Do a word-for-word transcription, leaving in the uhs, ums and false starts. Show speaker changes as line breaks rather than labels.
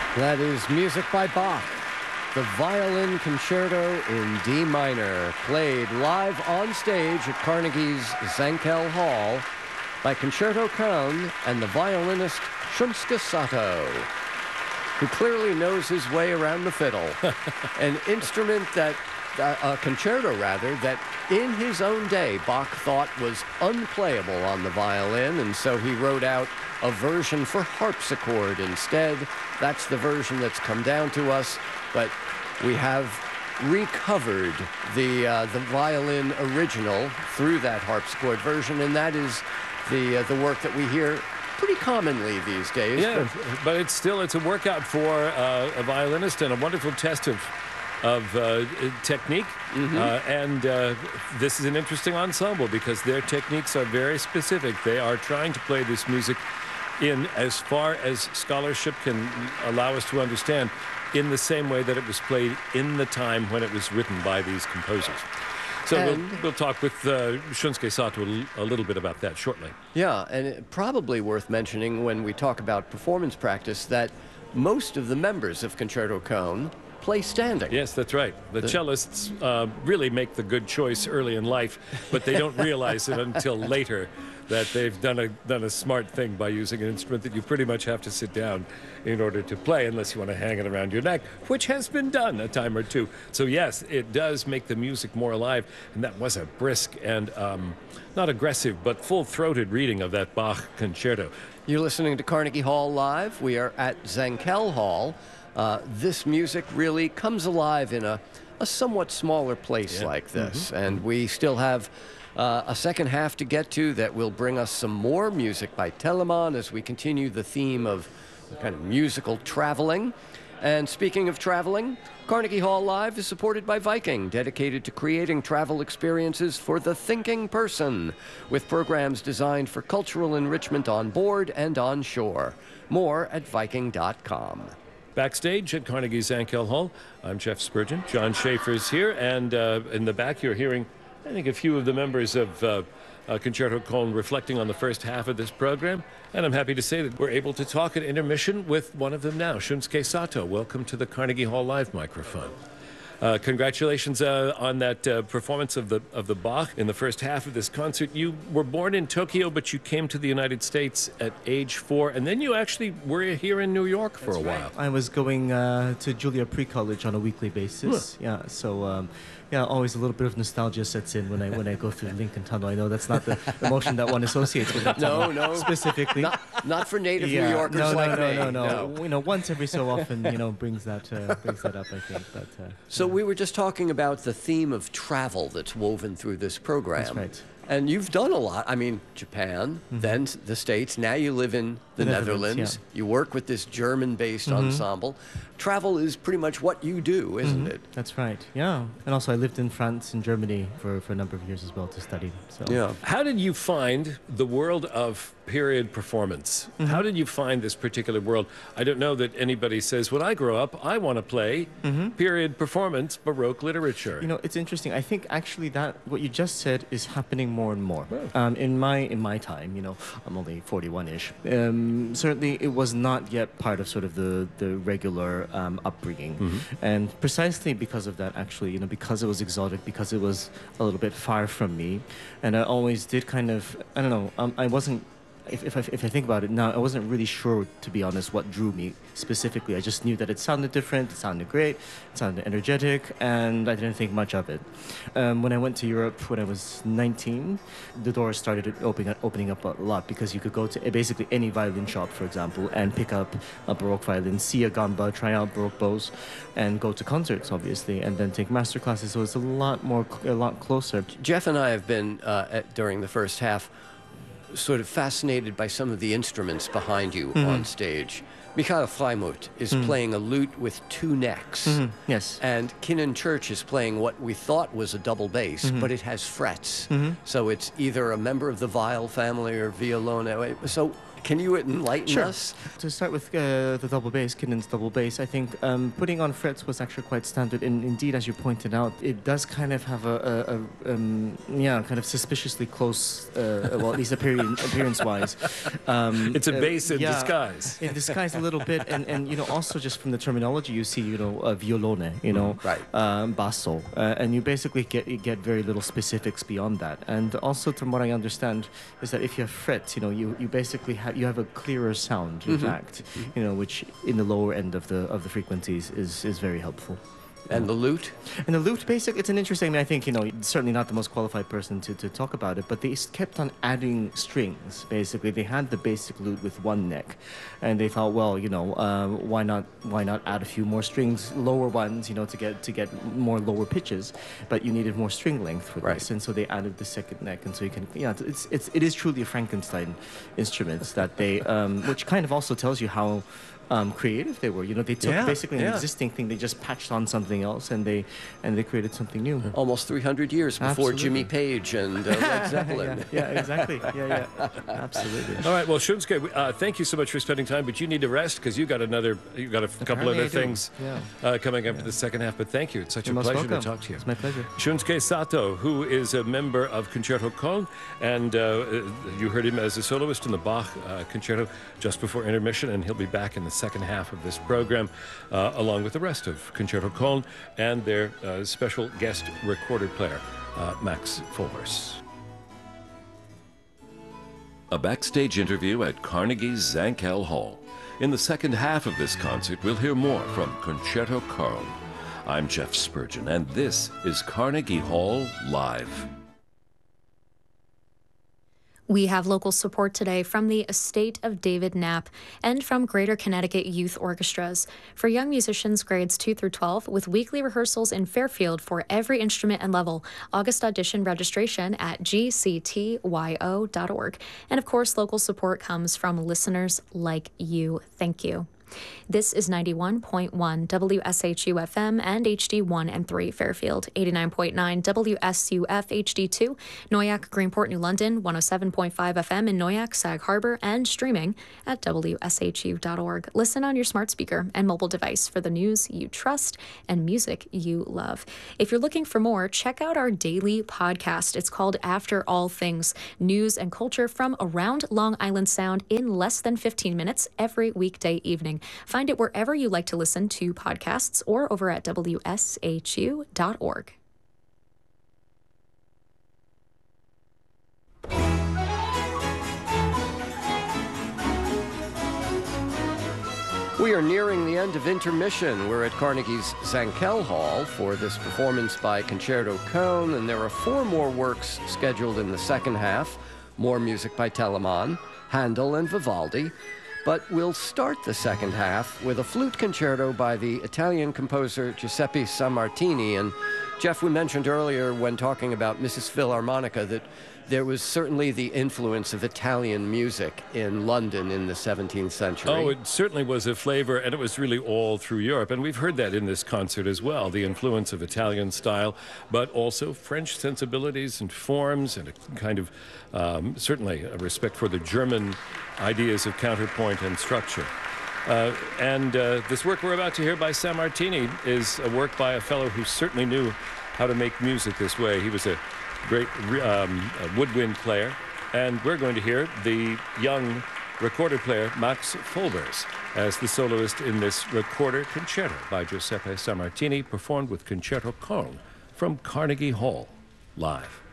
That is music by Bach, the Violin Concerto in D minor, played live on stage at Carnegie's Zankel Hall by Concerto Kohn and the violinist Shunsuke Sato, who clearly knows his way around the fiddle, an instrument that, uh, a concerto rather, that in his own day Bach thought was unplayable on the violin, and so he wrote out a version for harpsichord instead. That's the version that's come down to us, but we have recovered the uh, the violin original through that harpsichord version, and that is the uh, the work that we hear pretty commonly these days.
Yeah, but, but it's still it's a workout for uh, a violinist and a wonderful test of of uh, technique. Mm-hmm. uh, and uh, this is an interesting ensemble because their techniques are very specific. They are trying to play this music in, as far as scholarship can allow us to understand, in the same way that it was played in the time when it was written by these composers. So we'll, we'll talk with uh, Shunsuke Sato a little bit about that shortly.
Yeah, and it, probably worth mentioning when we talk about performance practice that most of the members of Concerto Kohn play standing.
Yes, that's right. The, the cellists uh, really make the good choice early in life, but they don't realize it until later that they've done a done a smart thing by using an instrument that you pretty much have to sit down in order to play, unless you want to hang it around your neck, which has been done a time or two. So yes, it does make the music more alive, and that was a brisk and um, not aggressive, but full-throated reading of that Bach concerto.
You're listening to Carnegie Hall Live. We are at Zankel Hall. Uh, this music really comes alive in a, a somewhat smaller place yeah. like this, mm-hmm. and we still have Uh, a second half to get to that will bring us some more music by Telemann as we continue the theme of kind of musical traveling. And speaking of traveling, Carnegie Hall Live is supported by Viking, dedicated to creating travel experiences for the thinking person, with programs designed for cultural enrichment on board and on shore. More at Viking dot com.
Backstage at Carnegie's Zankel Hall, I'm Jeff Spurgeon. John Schaefer's here, and uh, in the back you're hearing I think a few of the members of uh, uh, Concerto Kohn reflecting on the first half of this program, and I'm happy to say that we're able to talk at intermission with one of them now, Shunsuke Sato. Welcome to the Carnegie Hall Live microphone. Uh, congratulations uh, on that uh, performance of the of the Bach in the first half of this concert. You were born in Tokyo, but you came to the United States at age four, and then you actually were here in New York for
That's
a
right.
while.
I was going uh, to Juilliard Pre-College on a weekly basis. Huh. Yeah, so um, yeah, always a little bit of nostalgia sets in when I when I go through Lincoln Tunnel. I know that's not the emotion that one associates with that tunnel.
No, no,
specifically.
Not, not for native
yeah,
New Yorkers
no, no,
like
no,
me.
No, no, no,
no.
You know, once every so often, you know, brings that uh, brings that up. I think. But uh,
so
yeah.
we were just talking about the theme of travel that's woven through this program.
That's right.
And you've done a lot. I mean, Japan, mm-hmm. then the States. Now you live in the,
the
Netherlands.
Netherlands yeah.
You work with this German-based mm-hmm. ensemble. Travel is pretty much what you do, isn't
mm-hmm.
it?
That's right. Yeah. And also, I lived in France and Germany for, for a number of years as well to study. So.
Yeah.
How did you find the world of period performance? Mm-hmm. How did you find this particular world? I don't know that anybody says, when I grow up, I want to play mm-hmm. period performance, Baroque literature.
You know, it's interesting. I think actually that what you just said is happening more and more. Oh. Um, in my in my time, you know, I'm only forty-one-ish. Um, certainly, it was not yet part of sort of the the regular um, upbringing, mm-hmm. and precisely because of that, actually, you know, because it was exotic, because it was a little bit far from me, and I always did kind of, I don't know, um, I wasn't. If, if, I, if I think about it now, I wasn't really sure, to be honest, what drew me specifically. I just knew that it sounded different, it sounded great, it sounded energetic, and I didn't think much of it. Um, when I went to Europe when I was nineteen, the doors started opening, opening up a lot because you could go to basically any violin shop, for example, and pick up a Baroque violin, see a gamba, try out Baroque bows, and go to concerts, obviously, and then take master classes. So it's a lot more, a lot closer.
Jeff and I have been, uh, at, during the first half, sort of fascinated by some of the instruments behind you mm-hmm. on stage. Michael Freimuth is mm-hmm. playing a lute with two necks.
Mm-hmm. Yes.
And Kinnan Church is playing what we thought was a double bass, mm-hmm. but it has frets. Mm-hmm. So it's either a member of the viol family or violone. So Can you enlighten
Sure.
us?
To start with uh, the double bass, Kinnon's double bass, I think um, putting on frets was actually quite standard. And indeed, as you pointed out, it does kind of have a, a, a um, yeah, kind of suspiciously close, uh, well, at least appearance, appearance-wise. Um,
It's a
uh,
bass in
yeah,
disguise.
In disguise a little bit. And, and, you know, also just from the terminology, you see, you know, uh, violone, you know,
right.
um, basso. Uh, and you basically get, you get very little specifics beyond that. And also, from what I understand, is that if you have frets, you know, you, you basically have, you have a clearer sound, in
Mm-hmm.
fact, you know, which in the lower end of the of the frequencies is is very helpful.
And the lute?
And the lute, basically, it's an interesting. I mean, I think you know, certainly not the most qualified person to, to talk about it, but they s- kept on adding strings. Basically, they had the basic lute with one neck, and they thought, well, you know, um, why not why not add a few more strings, lower ones, you know, to get to get more lower pitches, but you needed more string length for
Right.
this, and so they added the second neck, and so you can, yeah, it's it's it is truly a Frankenstein instrument that they, um, which kind of also tells you how. Um, creative they were, you know. They took
Yeah,
basically an
yeah.
existing thing, they just patched on something else, and they and they created something new.
Almost three hundred years before
Absolutely.
Jimmy Page and uh, Led Zeppelin.
yeah, yeah, exactly. Yeah, yeah, absolutely.
All right, well, Shunsuke, uh, thank you so much for spending time, but you need to rest because you got another, you got a f- couple
Apparently
other
I do.
things
Yeah.
uh, coming up to the second half. But thank you; it's such
You're
a
most
pleasure
welcome.
to talk to you.
It's my pleasure.
Shunsuke Sato, who is a member of Concerto Köln, and uh, you heard him as a soloist in the Bach uh, concerto just before intermission, and he'll be back in the second half of this program, uh, along with the rest of Concerto Köln and their uh, special guest recorder player, uh, Max Fulvers. A backstage interview at Carnegie's Zankel Hall. In the second half of this concert, we'll hear more from Concerto Köln. I'm Jeff Spurgeon, and this is Carnegie Hall Live.
We have local support today from the estate of David Knapp and from Greater Connecticut Youth Orchestras for young musicians grades two through twelve with weekly rehearsals in Fairfield for every instrument and level. August audition registration at g c t y o dot org. And of course, local support comes from listeners like you. Thank you. This is ninety-one point one W S H U F M and H D one and three Fairfield, eighty-nine point nine W S U F H D two, Noyak, Greenport, New London, one oh seven point five F M in Noyak, Sag Harbor, and streaming at W S H U dot org. Listen on your smart speaker and mobile device for the news you trust and music you love. If you're looking for more, check out our daily podcast. It's called After All Things, news and culture from around Long Island Sound in less than fifteen minutes every weekday evening. Find it wherever you like to listen to podcasts or over at W S H U dot org.
We are nearing the end of intermission. We're at Carnegie's Zankel Hall for this performance by Concerto Köln, and there are four more works scheduled in the second half. More music by Telemann, Handel, and Vivaldi. But we'll start the second half with a flute concerto by the Italian composer Giuseppe Sammartini. And Jeff, we mentioned earlier when talking about Missus Philharmonica that there was certainly the influence of Italian music in London in the seventeenth century.
Oh, it certainly was a flavor, and it was really all through Europe. And we've heard that in this concert as well, the influence of Italian style, but also French sensibilities and forms, and a kind of, um, certainly, a respect for the German ideas of counterpoint and structure. Uh, and uh, this work we're about to hear by Sammartini is a work by a fellow who certainly knew how to make music this way. He was a great um, a woodwind player, and we're going to hear the young recorder player Max Fulvers as the soloist in this recorder concerto by Giuseppe Sammartini, performed with Concerto Köln from Carnegie Hall live.